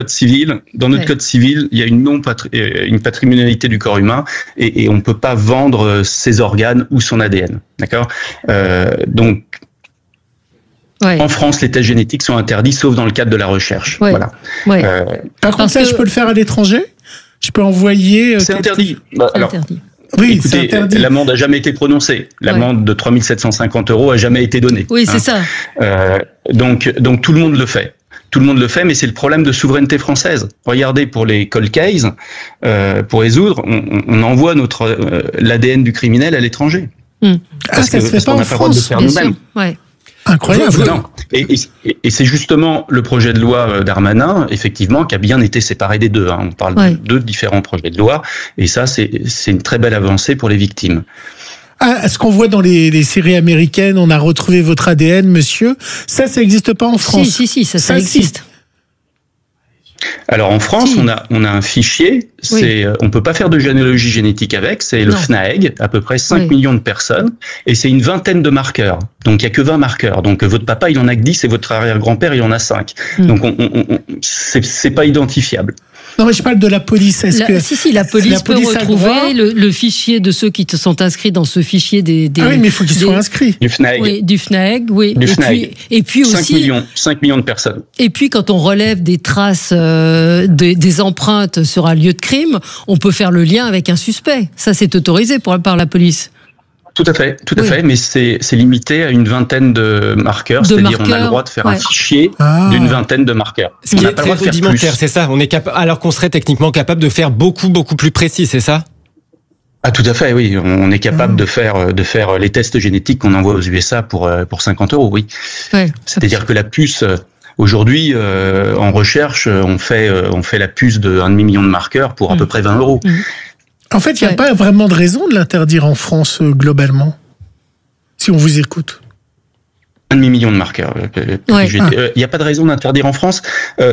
Dans notre code civil, il y a une patrimonialité du corps humain et on ne peut pas vendre ses organes ou son ADN. D'accord ? Donc, en France, les tests génétiques sont interdits, sauf dans le cadre de la recherche. Voilà. Par contre, ça, je peux le faire à l'étranger ? Je peux envoyer... C'est interdit. Interdit. Oui, écoutez, l'amende n'a jamais été prononcée. L'amende de 3 750 € n'a jamais été donnée. Oui, c'est ça. Donc tout le monde le fait. Tout le monde le fait, mais c'est le problème de souveraineté française. Regardez, pour les cold cases, pour résoudre, on envoie l'ADN du criminel à l'étranger. Parce ça se fait pas en France, bien sûr. Incroyable. Non. Et c'est justement le projet de loi Darmanin, effectivement, qui a bien été séparé des deux. On parle de deux différents projets de loi, et ça, c'est une très belle avancée pour les victimes. Ce qu'on voit dans les séries américaines, on a retrouvé votre ADN, monsieur. Ça n'existe pas en France. Si, ça existe. Alors en France, on a un fichier, on peut pas faire de généalogie génétique avec, c'est le FNAEG, à peu près 5 millions de personnes, et c'est une vingtaine de marqueurs. Donc il y a que 20 marqueurs. Donc votre papa, il en a que 10 et votre arrière-grand-père, il en a 5. Donc c'est pas identifiable. Non, mais je parle de la police. La police peut retrouver le fichier de ceux qui sont inscrits dans ce fichier des Ah oui, mais il faut qu'ils soient inscrits. Du FNAEG. Oui, du FNAEG, oui. Et puis aussi 5 millions de personnes. Et puis quand on relève des traces des empreintes sur un lieu de crime, on peut faire le lien avec un suspect. Ça, c'est autorisé par la police. Tout à fait, mais c'est limité à une vingtaine de marqueurs, c'est-à-dire on a le droit de faire un fichier d'une vingtaine de marqueurs. Ce qui est très rudimentaire, c'est ça. Alors qu'on serait techniquement capable de faire beaucoup plus précis, c'est ça ? Ah, tout à fait, oui. On est capable de faire les tests génétiques qu'on envoie aux USA pour 50 €, oui. C'est-à-dire que la puce, aujourd'hui, en recherche, on fait la puce de 1,5 million de marqueurs pour à peu près 20 €. En fait, il n'y a pas vraiment de raison de l'interdire en France, globalement, si on vous écoute. 1,5 million de marqueurs. Il n'y a pas de raison d'interdire en France.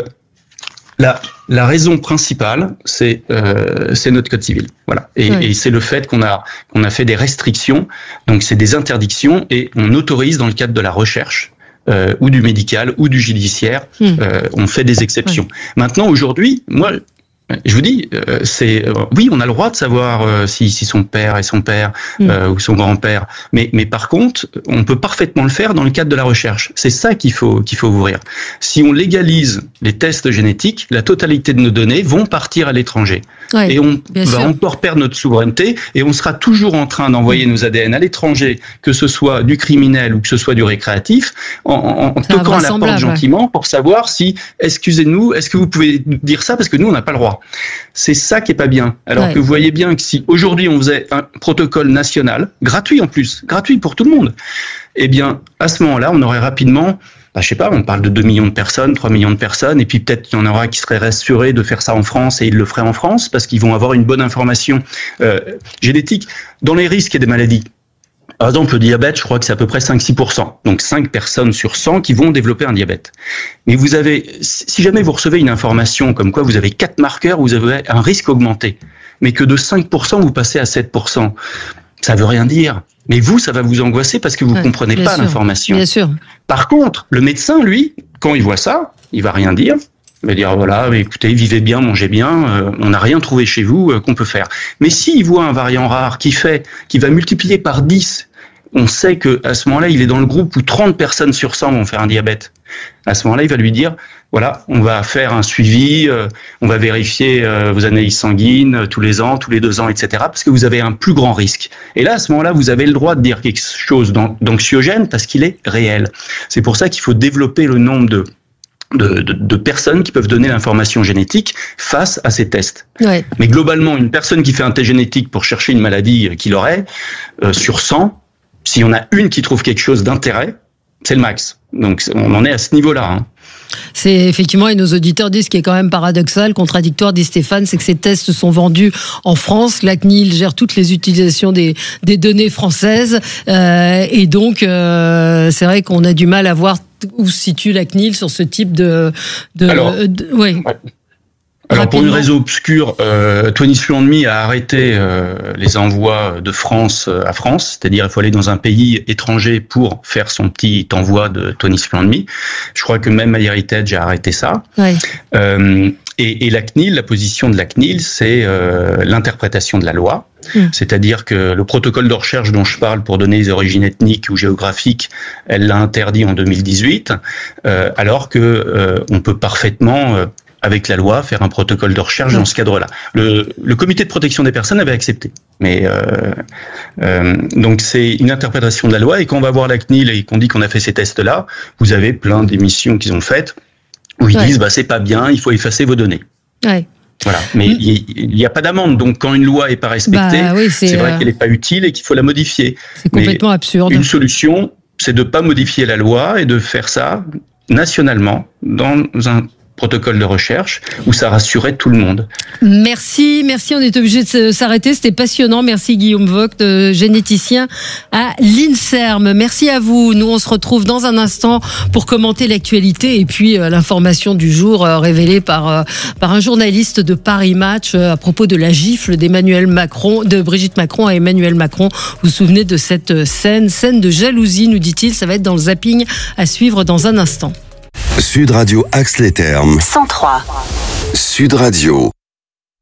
La raison principale, c'est notre code civil. Voilà. Et c'est le fait qu'on a fait des restrictions, donc c'est des interdictions, et on autorise dans le cadre de la recherche, ou du médical, ou du judiciaire, on fait des exceptions. Maintenant, aujourd'hui, moi... Je vous dis, oui, on a le droit de savoir si son père est son père ou son grand-père, mais par contre, on peut parfaitement le faire dans le cadre de la recherche. C'est ça qu'il faut ouvrir. Si on légalise les tests génétiques, la totalité de nos données vont partir à l'étranger, et on va encore perdre notre souveraineté, et on sera toujours en train d'envoyer nos ADN à l'étranger, que ce soit du criminel ou que ce soit du récréatif, en toquant à la porte gentiment pour savoir si, excusez-nous, est-ce que vous pouvez dire ça parce que nous on n'a pas le droit. C'est ça qui est pas bien. Alors que vous voyez bien que si aujourd'hui on faisait un protocole national, gratuit en plus, gratuit pour tout le monde, eh bien, à ce moment-là, on aurait rapidement, je sais pas, on parle de 2 millions de personnes, 3 millions de personnes, et puis peut-être qu'il y en aura qui seraient rassurés de faire ça en France, et ils le feraient en France, parce qu'ils vont avoir une bonne information génétique. Dans les risques et des maladies, par exemple, le diabète, je crois que c'est à peu près 5-6%. Donc 5 personnes sur 100 qui vont développer un diabète. Mais vous avez, si jamais vous recevez une information comme quoi vous avez 4 marqueurs, vous avez un risque augmenté. Mais que de 5%, vous passez à 7%. Ça veut rien dire. Mais vous, ça va vous angoisser parce que vous comprenez pas l'information. Bien sûr. Par contre, le médecin, lui, quand il voit ça, il va rien dire. Il va dire, voilà, écoutez, vivez bien, mangez bien, on n'a rien trouvé chez vous qu'on peut faire. Mais s'il voit un variant rare qui va multiplier par 10, on sait que à ce moment-là, il est dans le groupe où 30 personnes sur 100 vont faire un diabète. À ce moment-là, il va lui dire, voilà, on va faire un suivi, on va vérifier vos analyses sanguines tous les ans, tous les 2 ans, etc., parce que vous avez un plus grand risque. Et là, à ce moment-là, vous avez le droit de dire quelque chose d'anxiogène parce qu'il est réel. C'est pour ça qu'il faut développer le nombre de personnes qui peuvent donner l'information génétique face à ces tests. Mais globalement, une personne qui fait un test génétique pour chercher une maladie qu'il aurait, sur 100, s'il y en a une qui trouve quelque chose d'intérêt, c'est le max. Donc on en est à ce niveau-là. C'est effectivement, et nos auditeurs disent ce qui est quand même paradoxal, contradictoire, dit Stéphane, c'est que ces tests sont vendus en France. La CNIL gère toutes les utilisations des données françaises, et donc c'est vrai qu'on a du mal à voir où se situe la CNIL sur ce type de... Alors pour une raison obscure, 23andMe a arrêté les envois de France à France, c'est-à-dire il faut aller dans un pays étranger pour faire son petit envoi de 23andMe. Je crois que même MyHeritage a arrêté ça. Ouais. Et la CNIL, la position de la CNIL, c'est l'interprétation de la loi. C'est-à-dire que le protocole de recherche dont je parle pour donner les origines ethniques ou géographiques, elle l'a interdit en 2018, alors que on peut parfaitement avec la loi, faire un protocole de recherche dans ce cadre-là. Le comité de protection des personnes avait accepté. Mais donc c'est une interprétation de la loi, et quand on va voir la CNIL et qu'on dit qu'on a fait ces tests-là, vous avez plein d'émissions qu'ils ont faites où ils disent c'est pas bien, il faut effacer vos données. Ouais. Voilà, mais il n'y a pas d'amende, donc quand une loi est pas respectée, c'est vrai qu'elle n'est pas utile et qu'il faut la modifier. C'est complètement absurde. Une solution, c'est de pas modifier la loi et de faire ça nationalement dans un protocole de recherche où ça rassurait tout le monde. Merci, on est obligé de s'arrêter, c'était passionnant. Merci Guillaume Vogt, généticien à l'INSERM. Merci à vous. Nous on se retrouve dans un instant pour commenter l'actualité et puis l'information du jour révélée par un journaliste de Paris Match à propos de la gifle de Brigitte Macron à Emmanuel Macron. Vous vous souvenez de cette scène de jalousie, nous dit-il. Ça va être dans le zapping à suivre dans un instant. Sud Radio Axe-les-Thermes 103. Sud Radio.